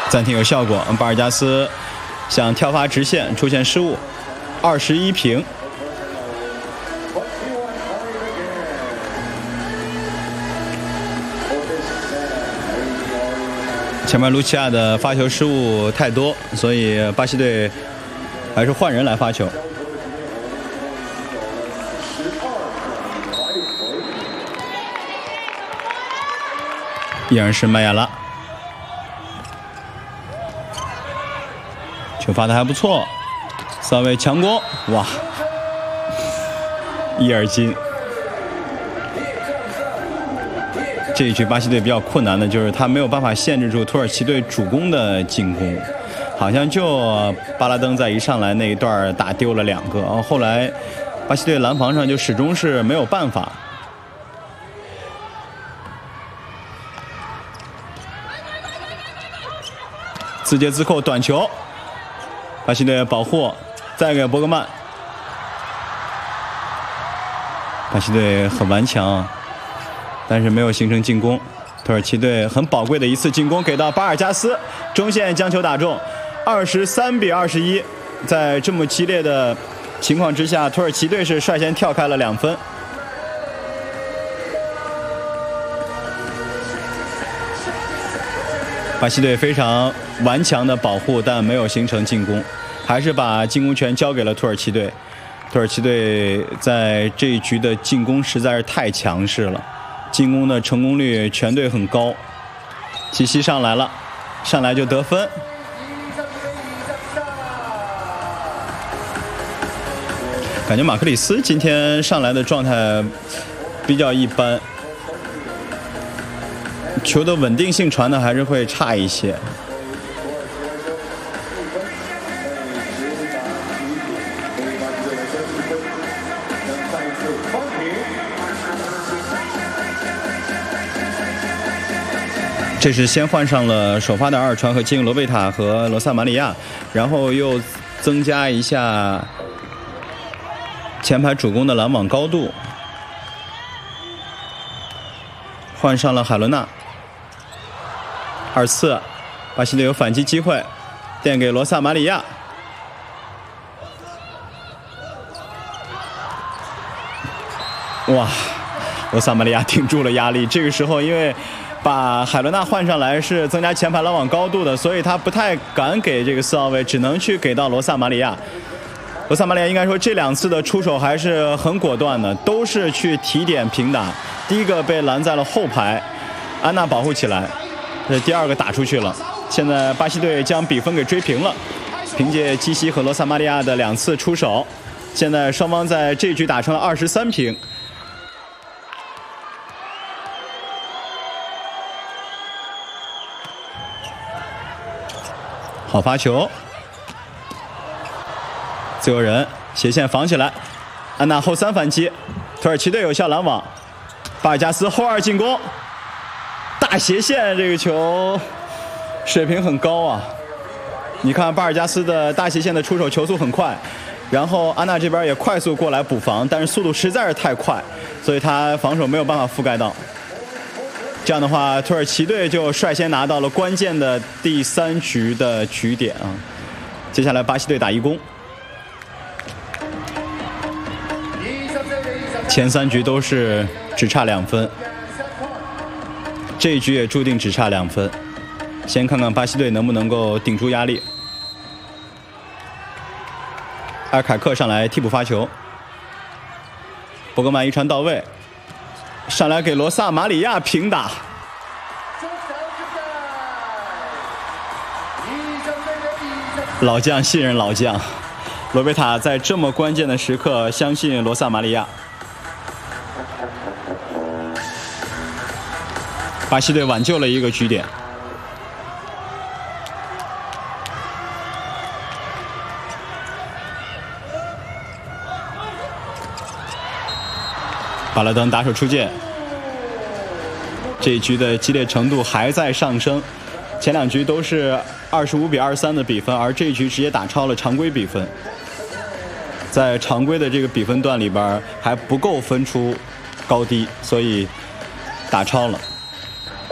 暂停有效果，巴尔加斯想跳发直线出现失误，21平。前面卢齐亚的发球失误太多，所以巴西队还是换人来发球。依然是麦亚拉，球发的还不错，萨维强攻，哇，伊尔金。这一局巴西队比较困难的就是他没有办法限制住土耳其队主攻的进攻，好像就巴拉登在一上来那一段打丢了2个，然后后来巴西队拦防上就始终是没有办法。自接自扣短球，巴西队保护，再给伯格曼。巴西队很顽强，但是没有形成进攻。土耳其队很宝贵的一次进攻给到巴尔加斯，中线将球打中，23比21。在这么激烈的情况之下，土耳其队是率先跳开了2分。巴西队非常顽强的保护，但没有形成进攻，还是把进攻权交给了土耳其队。土耳其队在这一局的进攻实在是太强势了，进攻的成功率全队很高。齐西上来了，上来就得分。感觉马克里斯今天上来的状态比较一般。球的稳定性传的还是会差一些。这是先换上了首发的2传和基因罗贝塔和罗萨马里亚，然后又增加一下前排主攻的拦网高度，换上了海伦娜。2次，巴西队有反击机会，垫给罗萨马里亚。哇，罗萨马里亚顶住了压力。这个时候，因为把海伦娜换上来是增加前排拦网高度的，所以他不太敢给这个4号位，只能去给到罗萨马里亚。罗萨马里亚应该说这2次的出手还是很果断的，都是去提点平打。第一个被拦在了后排，安娜保护起来。这第2个打出去了，现在巴西队将比分给追平了。凭借基西和罗萨马里亚的2次出手，现在双方在这局打成了23平。好发球，自由人斜线防起来，安娜后3反击，土耳其队有效拦网，巴尔加斯后2进攻。大斜线，这个球水平很高啊！你看巴尔加斯的大斜线的出手球速很快，然后安娜这边也快速过来补防，但是速度实在是太快，所以他防守没有办法覆盖到。这样的话，土耳其队就率先拿到了关键的第3局的局点啊！接下来巴西队打1攻，前3局都是只差2分。这一局也注定只差2分，先看看巴西队能不能够顶住压力。阿尔凯克上来替补发球，伯格曼一传到位，上来给罗萨马里亚平打。老将信任老将，罗贝塔在这么关键的时刻相信罗萨马里亚。巴西队挽救了一个局点。巴拉登打手出界，这一局的激烈程度还在上升。前2局都是25比23的比分，而这一局直接打超了常规比分。在常规的这个比分段里边还不够分出高低，所以打超了。